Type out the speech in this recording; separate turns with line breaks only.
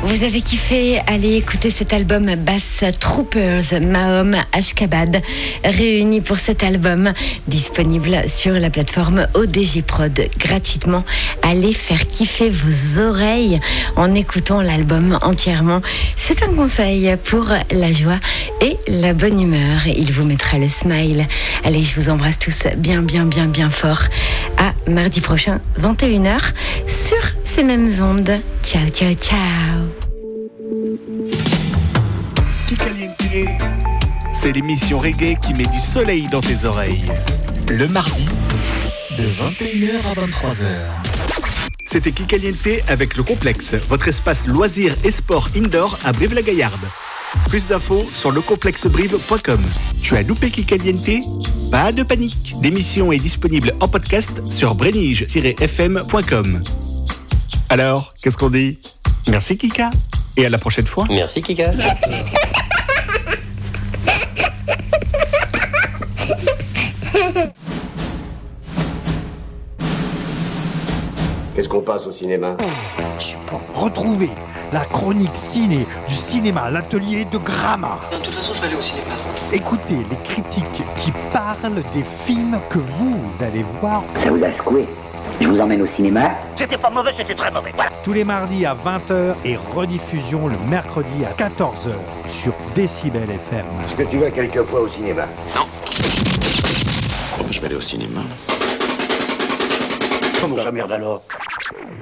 Vous avez kiffé? Allez écouter cet album Bass Troopers, Mahom, Ashkabad, réunis pour cet album, disponible sur la plateforme ODG Prod gratuitement. Allez faire kiffer vos oreilles en écoutant l'album entièrement. C'est un conseil pour la joie et la bonne humeur. Il vous mettra le smile. Allez, je vous embrasse tous bien fort. À mardi prochain, 21h, sur ces mêmes ondes. Ciao, ciao, ciao.
Kikaliente, c'est l'émission reggae qui met du soleil dans tes oreilles. Le mardi, de 21h à 23h. C'était Kikaliente avec le Complexe, votre espace loisirs et sport indoor à Brive-la-Gaillarde. Plus d'infos sur lecomplexebrive.com. Tu as loupé Kikaliente? Pas de panique. L'émission est disponible en podcast sur brenige-fm.com. Alors, qu'est-ce qu'on dit? Merci Kika. Et à la prochaine fois.
Merci Kika.
Qu'est-ce qu'on passe au cinéma?
Retrouvez la chronique ciné du cinéma à l'atelier de Gramma.
De toute façon, je vais aller au cinéma.
Écoutez les critiques qui parlent des films que vous allez voir.
Ça vous a secoué? Je vous emmène au cinéma.
C'était pas mauvais, c'était très mauvais, voilà.
Tous les mardis à 20h et rediffusion le mercredi à 14h sur Décibel FM.
Est-ce que tu vas quelquefois au cinéma?
Non.
Je vais aller au cinéma.
Comment ça merde alors?